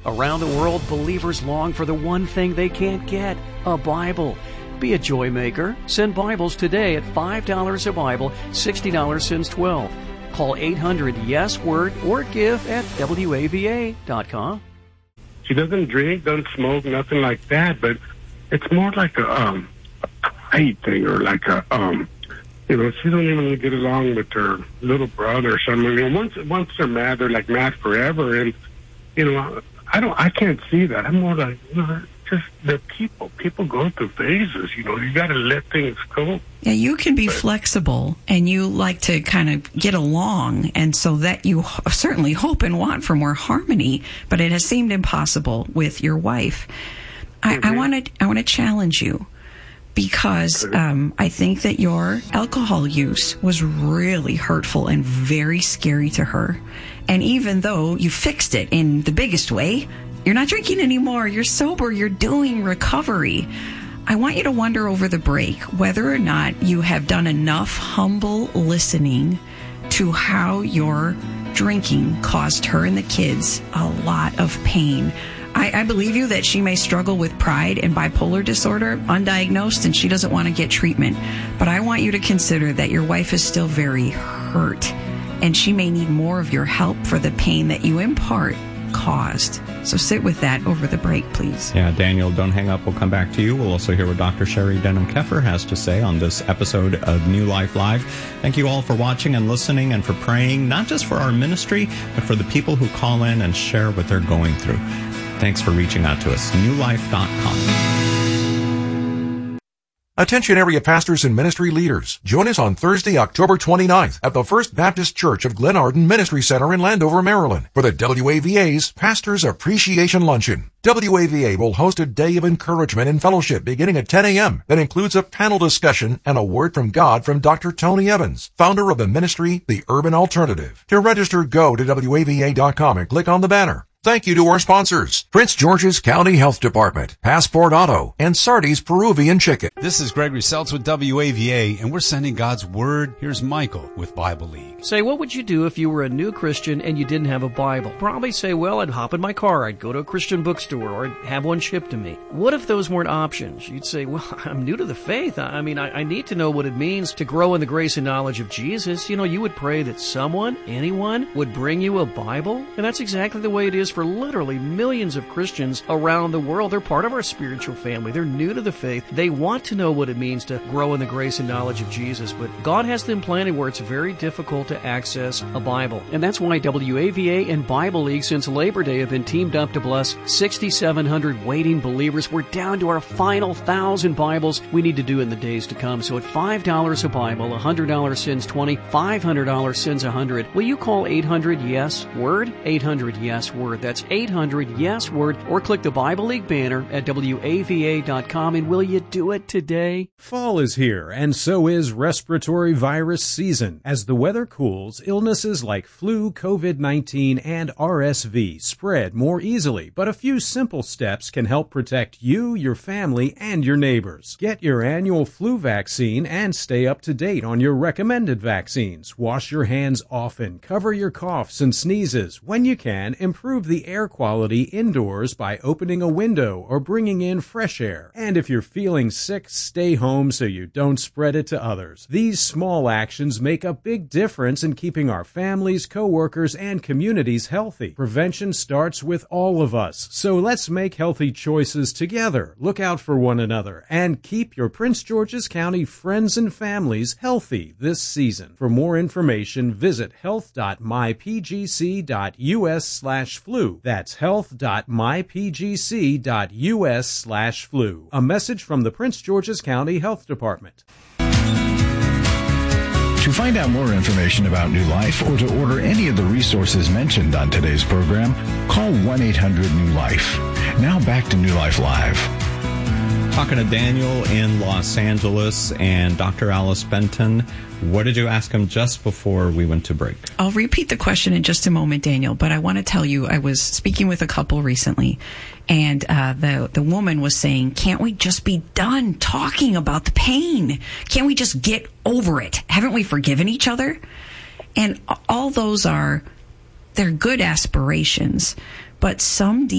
Around the world, believers long for the one thing they can't get, a Bible. Be a joy maker. Send Bibles today at $5 a Bible, $60 since 12. Call 800-YES-WORD or give at WAVA.com. She doesn't drink, doesn't smoke, nothing like that, but it's more like a pride thing, or like a, she don't even get along with her little brother or something. I mean, once they're mad, they're like mad forever, and, I can't see that. I'm more like, just the people. People go through phases, you got to let things go. Yeah, you can be flexible, and you like to kind of get along, and so that you certainly hope and want for more harmony, but it has seemed impossible with your wife. I want to challenge you, because I think that your alcohol use was really hurtful and very scary to her. And even though you fixed it in the biggest way, you're not drinking anymore, you're sober, you're doing recovery, I want you to wonder over the break whether or not you have done enough humble listening to how your drinking caused her and the kids a lot of pain. I believe you that she may struggle with pride and bipolar disorder, undiagnosed, and she doesn't want to get treatment. But I want you to consider that your wife is still very hurt, and she may need more of your help for the pain that you in part caused. So sit with that over the break, please. Yeah, Daniel, don't hang up. We'll come back to you. We'll also hear what Dr. Sherry Denham-Keffer has to say on this episode of New Life Live. Thank you all for watching and listening and for praying, not just for our ministry, but for the people who call in and share what they're going through. Thanks for reaching out to us. newlife.com. Attention area pastors and ministry leaders. Join us on Thursday, October 29th at the First Baptist Church of Glenarden Ministry Center in Landover, Maryland for the WAVA's Pastors Appreciation Luncheon. WAVA will host a day of encouragement and fellowship beginning at 10 a.m. that includes a panel discussion and a word from God from Dr. Tony Evans, founder of the ministry, The Urban Alternative. To register, go to WAVA.com and click on the banner. Thank you to our sponsors, Prince George's County Health Department, Passport Auto, and Sardi's Peruvian Chicken. This is Gregory Seltz with WAVA, and we're sending God's Word. Here's Michael with Bible League. Say, what would you do if you were a new Christian and you didn't have a Bible? Probably say, well, I'd hop in my car, I'd go to a Christian bookstore, or I'd have one shipped to me. What if those weren't options? You'd say, well, I'm new to the faith. I need to know what it means to grow in the grace and knowledge of Jesus. You would pray that someone, anyone, would bring you a Bible. And that's exactly the way it is for literally millions of Christians around the world. They're part of our spiritual family. They're new to the faith. They want to know what it means to grow in the grace and knowledge of Jesus. But God has them planted where it's very difficult to access a Bible. And that's why WAVA and Bible League since Labor Day have been teamed up to bless 6,700 waiting believers. We're down to our final 1,000 Bibles we need to do in the days to come. So at $5 a Bible, $100 sends 20, $500 sends 100. Will you call 800-YES-WORD? 800-YES-WORD. That's 800-YES-WORD, or click the Bible League banner at WAVA.com, and will you do it today? Fall is here, and so is respiratory virus season. As the weather cools, illnesses like flu, COVID-19, and RSV spread more easily, but a few simple steps can help protect you, your family, and your neighbors. Get your annual flu vaccine and stay up to date on your recommended vaccines. Wash your hands often, cover your coughs and sneezes. When you can, improve the air quality indoors by opening a window or bringing in fresh air. And if you're feeling sick, stay home so you don't spread it to others. These small actions make a big difference in keeping our families, co-workers, and communities healthy. Prevention starts with all of us, so let's make healthy choices together. Look out for one another and keep your Prince George's County friends and families healthy this season. For more information, visit health.mypgc.us/flu. That's health.mypgc.us/flu. A message from the Prince George's County Health Department. To find out more information about New Life or to order any of the resources mentioned on today's program, call 1-800-NEW-LIFE. Now back to New Life Live. Talking to Daniel in Los Angeles and Dr. Alice Benton. What did you ask him just before we went to break? I'll repeat the question in just a moment, Daniel, but I want to tell you I was speaking with a couple recently, and the woman was saying, can't we just be done talking about the pain? Can't we just get over it? Haven't we forgiven each other? And all those they're good aspirations, but some